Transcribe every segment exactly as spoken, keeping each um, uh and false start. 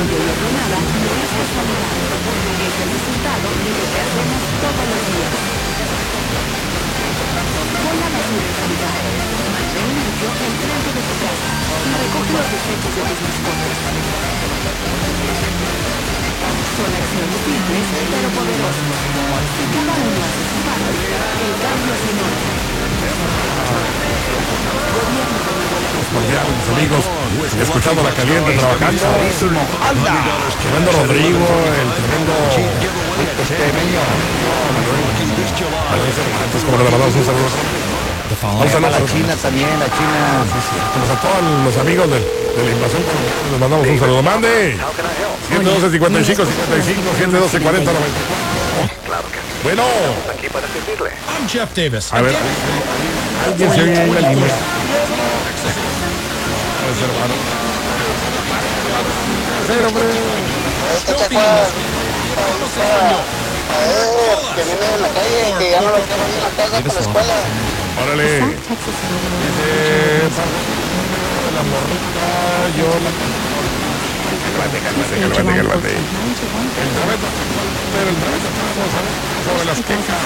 limpio y ordenada no es casualidad. Es el resultado de lo que hacemos todos los días. Pon la basura en calidad. Mantén limpio el frente de tu casa. Y recoge los desechos de tus mascotas. Son acciones simples, pero poderosas. Si cada uno hace su parte, el cambio es enorme. Gobierno de Nuevo León. Cordiales, amigos, escuchando La Caliente, trabajando. Tremendo Rodrigo, el tremendo Estemeño. Antes, como le mandamos un saludo. Un saludo a la China también, la China. A todos los amigos de, de la invasión, les mandamos un saludo. Mande. siete doce, cincuenta y cinco, cincuenta y cinco, siete doce, cuarenta, noventa. Bueno. Aquí para servirle. I'm Jeff Davis. A ver, alguien se oye en la línea. Pero, hombre. Que viene en la calle, que ya no lo quiero en la casa por la escuela. Órale. Dice la morrita, yo la... Cálmate, cálmate, cálmate, cálmate. El trabeto, pero el trabeto vamos a ver sobre las quejas.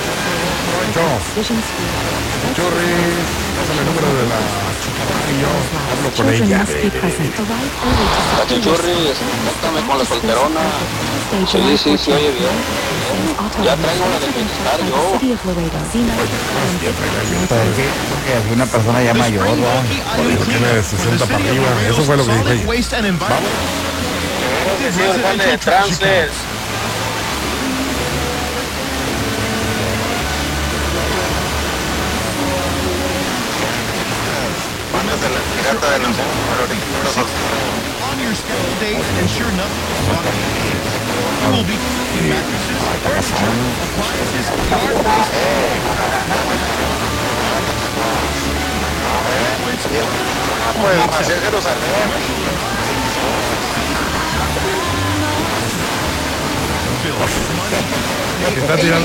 Churris, pásame el número de la y yo hablo con ella. La chichurris, métame con la solterona. Sí, sí, sí, oye bien. Ya traigo la de bienestar yo. Es una persona ya mayor, ¿verdad? Tiene de sesenta para arriba. Eso fue lo que dije. Vamos. De trances. Mándate la pirata de la On your scheduled date and ensure nothing is walking in. You will be in mattresses, furniture, appliances, yard waste. Pues hacer Jerusalén. ¿Qué está tirando?